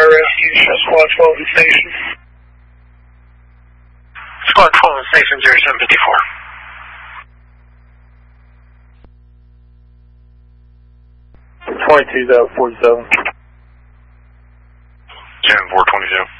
rescue, show Squad 12 in station. Squad 12 in station 0754. 22 47. 10-422.